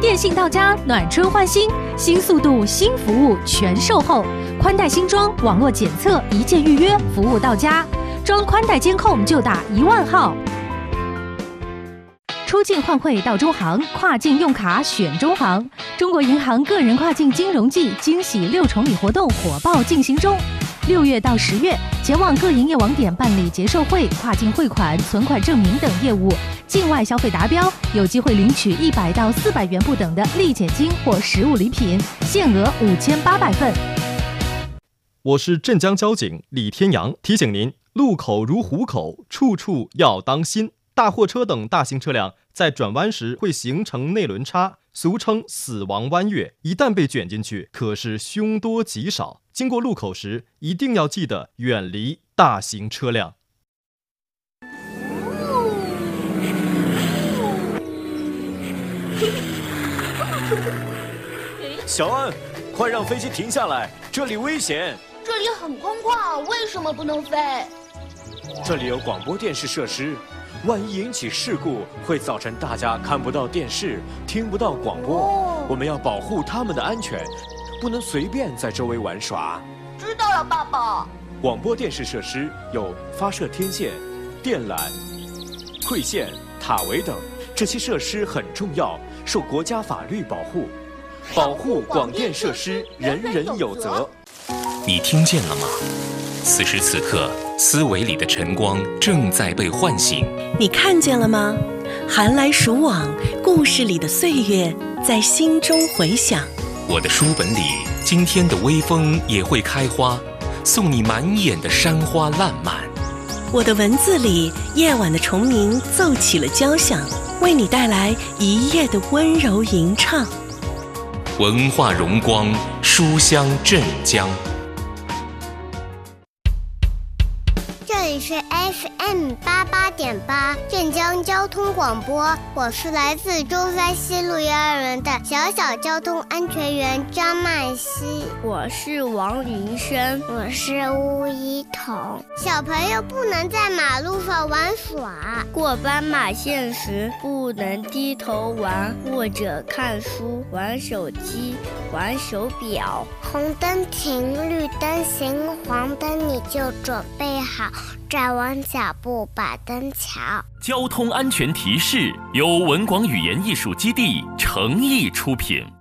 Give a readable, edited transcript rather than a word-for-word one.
电信到家，暖春换新，新速度、新服务全售后，宽带新装，网络检测，一键预约，服务到家。装宽带监控就打10000号。出境换汇到中行，跨境用卡选中行。中国银行个人跨境金融季惊喜6重礼活动火爆进行中。6月到10月，前往各营业网点办理结售汇、跨境汇款、存款证明等业务，境外消费达标，有机会领取100到400元不等的立减金或实物礼品，限额5800份。 我是镇江交警李天阳，提醒您：路口如虎口，处处要当心。大货车等大型车辆在转弯时会形成内轮差，俗称死亡弯月，一旦被卷进去，可是凶多吉少。经过路口时，一定要记得远离大型车辆。 小安，快让飞机停下来，这里危险。 这里很空旷，为什么不能飞？ 这里有广播电视设施，万一引起事故，会造成大家看不到电视，听不到广播。我们要保护他们的安全，不能随便在周围玩耍。 知道了，爸爸。 广播电视设施有发射天线、电缆、馈线、塔围等，这些设施很重要，受国家法律保护。保护广电设施，人人有责。 你听见了吗？此时此刻，思维里的晨光正在被唤醒。 你看见了吗？寒来暑往，故事里的岁月在心中回响。 我的书本里，今天的微风也会开花，送你满眼的山花烂漫。 我的文字里，夜晚的虫鸣奏起了交响，为你带来一夜的温柔吟唱。 文化荣光，书香镇江。 这里是 FM88.8镇江交通广播，我是来自中山西路幼儿园的小交通安全员张曼希。 我是王云生。 我是吴一彤。小朋友不能在马路上玩耍， 过斑马线时不能低头玩或者看书、玩手机、玩手表。 红灯停，绿灯行，黄灯你就准备好，站稳脚步把灯瞧。 交通安全提示由文广语言艺术基地诚意出品。